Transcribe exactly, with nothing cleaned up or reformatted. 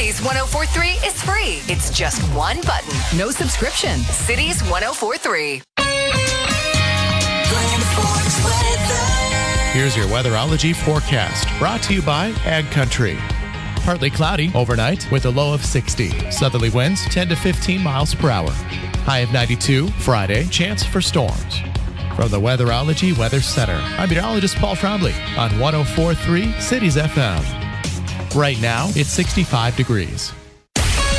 Cities one oh four point three is free. It's just one button. No subscription. Cities one oh four point three. Here's your weatherology forecast, brought to you by Ag Country. Partly cloudy overnight with a low of sixty. Southerly winds ten to fifteen miles per hour. High of ninety-two. Friday, chance for storms. From the Weatherology Weather Center, I'm meteorologist Paul Trombley on one oh four point three Cities F M. Right now, it's sixty-five degrees.